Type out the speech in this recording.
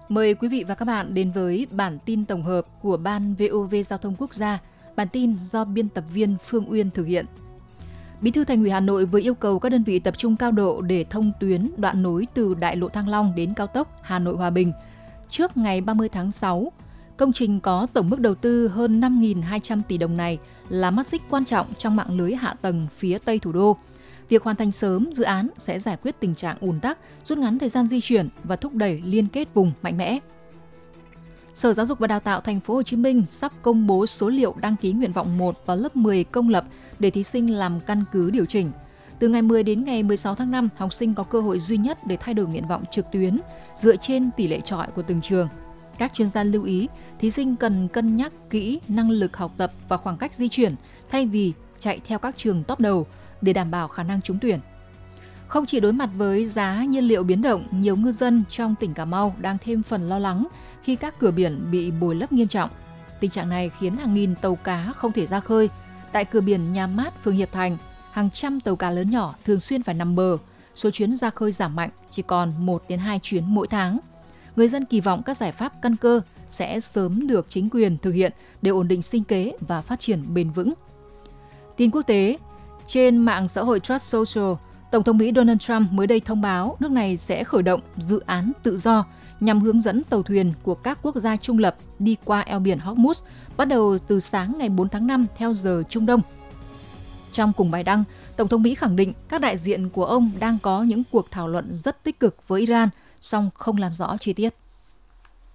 Mời quý vị và các bạn đến với bản tin tổng hợp của Ban VOV Giao thông Quốc gia. Bản tin do biên tập viên Phương Uyên thực hiện. Bí thư Thành ủy Hà Nội vừa yêu cầu các đơn vị tập trung cao độ để thông tuyến đoạn nối từ Đại lộ Thăng Long đến cao tốc Hà Nội - Hòa Bình trước ngày 30 tháng 6. Công trình có tổng mức đầu tư hơn 5.200 tỷ đồng này là mắt xích quan trọng trong mạng lưới hạ tầng phía Tây thủ đô. Việc hoàn thành sớm dự án sẽ giải quyết tình trạng ùn tắc, rút ngắn thời gian di chuyển và thúc đẩy liên kết vùng mạnh mẽ. Sở Giáo dục và Đào tạo Thành phố Hồ Chí Minh sắp công bố số liệu đăng ký nguyện vọng 1 vào lớp 10 công lập để thí sinh làm căn cứ điều chỉnh. Từ ngày 10 đến ngày 16 tháng 5, học sinh có cơ hội duy nhất để thay đổi nguyện vọng trực tuyến dựa trên tỷ lệ chọi của từng trường. Các chuyên gia lưu ý, thí sinh cần cân nhắc kỹ năng lực học tập và khoảng cách di chuyển thay vì chạy theo các trường top đầu để đảm bảo khả năng trúng tuyển. Không chỉ đối mặt với giá nhiên liệu biến động, nhiều ngư dân trong tỉnh Cà Mau đang thêm phần lo lắng khi các cửa biển bị bồi lấp nghiêm trọng. Tình trạng này khiến hàng nghìn tàu cá không thể ra khơi. Tại cửa biển Nhà Mát, phường Hiệp Thành, hàng trăm tàu cá lớn nhỏ thường xuyên phải nằm bờ. Số chuyến ra khơi giảm mạnh, chỉ còn 1 đến 2 chuyến mỗi tháng. Người dân kỳ vọng các giải pháp căn cơ sẽ sớm được chính quyền thực hiện để ổn định sinh kế và phát triển bền vững. Tin quốc tế, trên mạng xã hội Truth Social, Tổng thống Mỹ Donald Trump mới đây thông báo nước này sẽ khởi động dự án tự do nhằm hướng dẫn tàu thuyền của các quốc gia trung lập đi qua eo biển Hormuz bắt đầu từ sáng ngày 4 tháng 5 theo giờ Trung Đông. Trong cùng bài đăng, Tổng thống Mỹ khẳng định các đại diện của ông đang có những cuộc thảo luận rất tích cực với Iran, song không làm rõ chi tiết.